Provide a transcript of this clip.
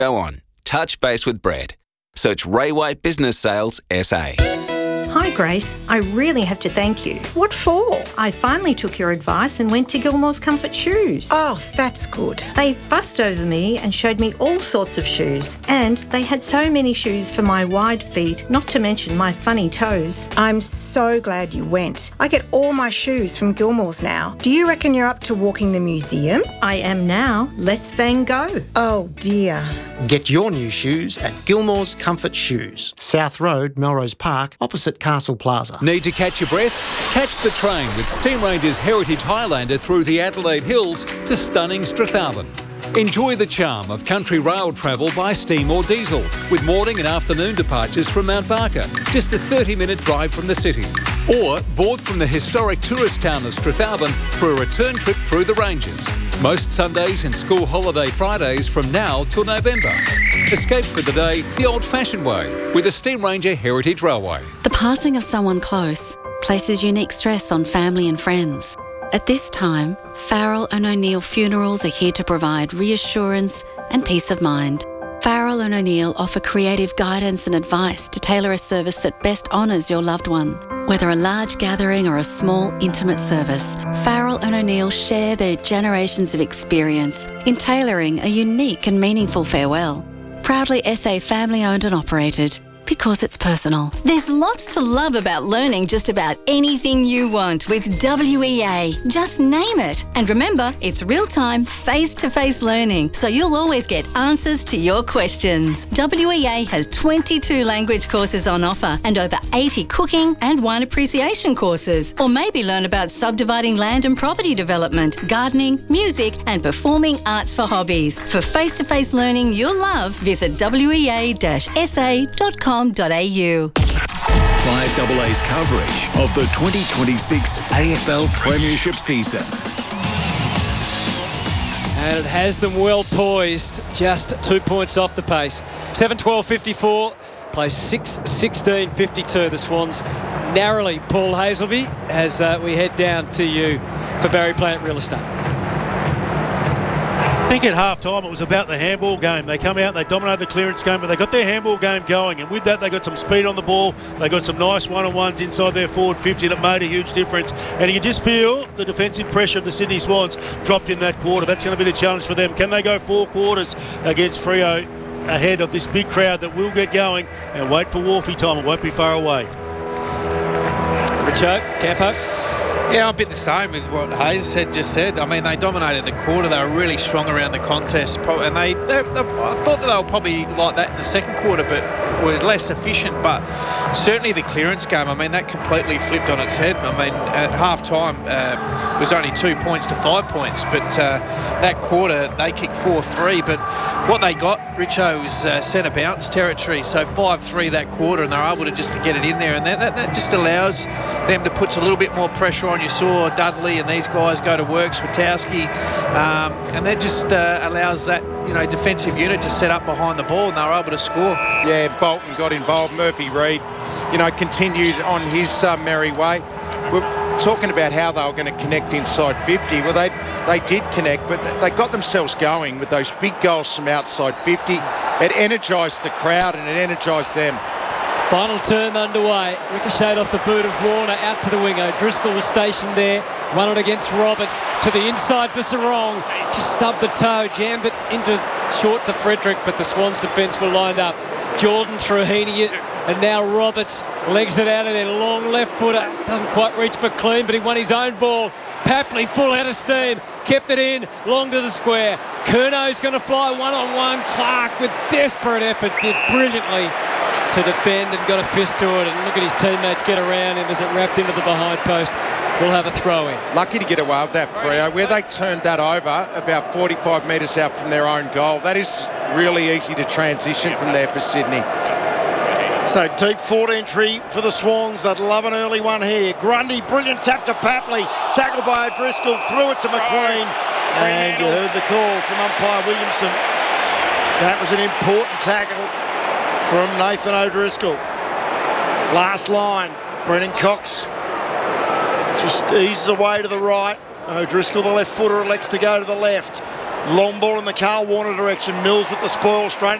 Go on, touch base with Brett. Search Ray White Business Sales SA. Hi Grace, I really have to thank you. What for? I finally took your advice and went to Gilmore's Comfort Shoes. Oh, that's good. They fussed over me and showed me all sorts of shoes. And they had so many shoes for my wide feet, not to mention my funny toes. I'm so glad you went. I get all my shoes from Gilmore's now. Do you reckon you're up to walking the museum? I am now. Let's Van Gogh. Oh dear. Get your new shoes at Gilmore's Comfort Shoes, South Road, Melrose Park, opposite Castle Plaza. Need to catch your breath? Catch the train with Steam Ranger's Heritage Highlander through the Adelaide Hills to stunning Strathalbyn. Enjoy the charm of country rail travel by steam or diesel, with morning and afternoon departures from Mount Barker, just a 30-minute drive from the city. Or board from the historic tourist town of Strathalbyn for a return trip through the ranges. Most Sundays and school holiday Fridays from now till November. Escape for the day the old-fashioned way with the Steam Ranger Heritage Railway. The passing of someone close places unique stress on family and friends. At this time, Farrell and O'Neill Funerals are here to provide reassurance and peace of mind. Farrell and O'Neill offer creative guidance and advice to tailor a service that best honours your loved one. Whether a large gathering or a small, intimate service, Farrell and O'Neill share their generations of experience in tailoring a unique and meaningful farewell. Proudly SA family-owned and operated. Because it's personal. There's lots to love about learning just about anything you want with WEA. Just name it. And remember, it's real-time, face-to-face learning, so you'll always get answers to your questions. WEA has 22 language courses on offer and over 80 cooking and wine appreciation courses. Or maybe learn about subdividing land and property development, gardening, music and performing arts for hobbies. For face-to-face learning you'll love, visit wea-sa.com.au. 5AA's coverage of the 2026 AFL Premiership season. And it has them well poised, just 2 points off the pace. 7-12-54, plays 6-16-52. The Swans narrowly. Paul Hazelby, as we head down to you for Barry Plant Real Estate. I think at half-time it was about the handball game. They come out, they dominate the clearance game, but they got their handball game going, and with that they got some speed on the ball. They got some nice one-on-ones inside their forward 50 that made a huge difference. And you can just feel the defensive pressure of the Sydney Swans dropped in that quarter. That's going to be the challenge for them. Can they go 4 quarters against Freo ahead of this big crowd that will get going? And wait for Wharfie time. It won't be far away. Richo, Campo. Yeah, I'm a bit the same with what Hayes just said. I mean, they dominated the quarter. They were really strong around the contest. And I thought that they were probably like that in the second quarter, but were less efficient. But certainly the clearance game, I mean, that completely flipped on its head. I mean, at half-time, it was only 2 points to 5 points. But that quarter, they kicked 4-3. But what they got, Richo, was centre bounce territory. So 5-3 that quarter, and they're able to just to get it in there. And that just allows them to put a little bit more pressure on. You saw Dudley and these guys go to work, Swatowski, and that just allows that defensive unit to set up behind the ball, and they were able to score. Yeah, Bolton got involved. Murphy Reid, continued on his merry way. We're talking about how they were going to connect inside 50. Well, they did connect, but they got themselves going with those big goals from outside 50. It energised the crowd and it energised them. Final term underway. Ricocheted off the boot of Warner out to the wing. O'Driscoll was stationed there. Run it against Roberts to the inside to Sarong. Just stubbed the toe, jammed it into short to Frederick, but the Swans defence were lined up. Jordan through Heaney, and now Roberts legs it out of there. Long left footer. Doesn't quite reach McLean, but he won his own ball. Papley full out of steam. Kept it in. Long to the square. Curno's going to fly one-on-one. Clark with desperate effort did brilliantly to defend and got a fist to it, and look at his teammates get around him as it wrapped into the behind post. We'll have a throw in. Lucky to get away with that, Freo, where they turned that over about 45 metres out from their own goal. That is really easy to transition from there for Sydney. So deep forward entry for the Swans. They'd love an early one here. Grundy, brilliant tap to Papley. Tackled by O'Driscoll, threw it to McLean. And you heard the call from umpire Williamson. That was an important tackle from Nathan O'Driscoll. Last line, Brennan Cox just eases away to the right. O'Driscoll, the left footer, elects to go to the left. Long ball in the Carl Warner direction. Mills with the spoil straight